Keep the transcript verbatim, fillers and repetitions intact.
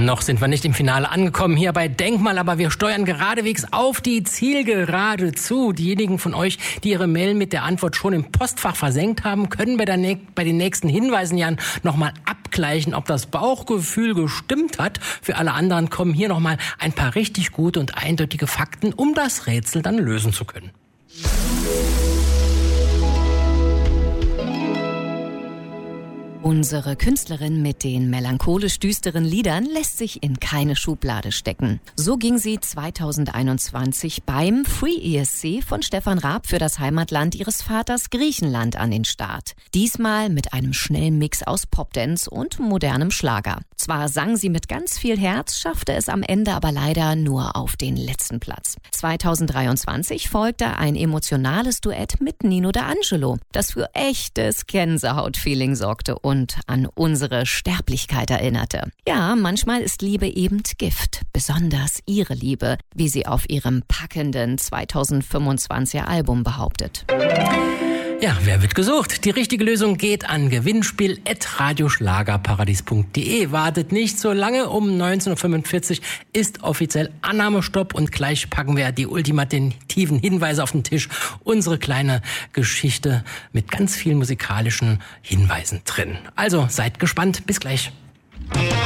Noch sind wir nicht im Finale angekommen hier bei Denkmal, aber wir steuern geradewegs auf die Zielgerade zu. Diejenigen von euch, die ihre Mail mit der Antwort schon im Postfach versenkt haben, können bei, der, bei den nächsten Hinweisen ja nochmal abgleichen, ob das Bauchgefühl gestimmt hat. Für alle anderen kommen hier nochmal ein paar richtig gute und eindeutige Fakten, um das Rätsel dann lösen zu können. Unsere Künstlerin mit den melancholisch düsteren Liedern lässt sich in keine Schublade stecken. So ging sie zweitausendeinundzwanzig beim Free E S C von Stefan Raab für das Heimatland ihres Vaters Griechenland an den Start. Diesmal mit einem schnellen Mix aus Popdance und modernem Schlager. Zwar sang sie mit ganz viel Herz, schaffte es am Ende aber leider nur auf den letzten Platz. zweitausenddreiundzwanzig folgte ein emotionales Duett mit Nino D'Angelo, das für echtes Gänsehaut-Feeling sorgte und an unsere Sterblichkeit erinnerte. Ja, manchmal ist Liebe eben Gift, besonders ihre Liebe, wie sie auf ihrem packenden zweitausendfünfundzwanziger Album behauptet. Ja, wer wird gesucht? Die richtige Lösung geht an gewinnspiel at radioschlagerparadies punkt de. Wartet nicht so lange, um neunzehn Uhr fünfundvierzig ist offiziell Annahmestopp und gleich packen wir die ultimativen Hinweise auf den Tisch. Unsere kleine Geschichte mit ganz vielen musikalischen Hinweisen drin. Also seid gespannt, bis gleich.